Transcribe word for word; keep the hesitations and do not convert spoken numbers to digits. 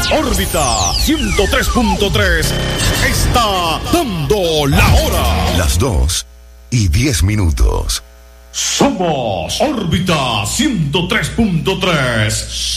Órbita ciento tres punto tres está dando la hora. Las dos y diez minutos. Somos Órbita ciento tres punto tres.